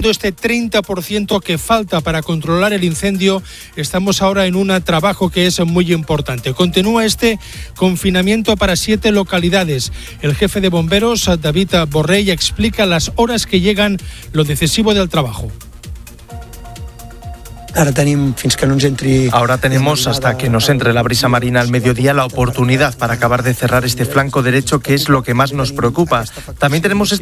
Quitando este 30% que falta para controlar el incendio, estamos ahora en un trabajo que es muy importante. Continúa este confinamiento para 7 localidades. El jefe de bomberos, David Borrell, explica las horas que llegan lo decisivo del trabajo. Ahora tenemos hasta que nos entre la brisa marina al mediodía la oportunidad para acabar de cerrar este flanco derecho, que es lo que más nos preocupa. También tenemos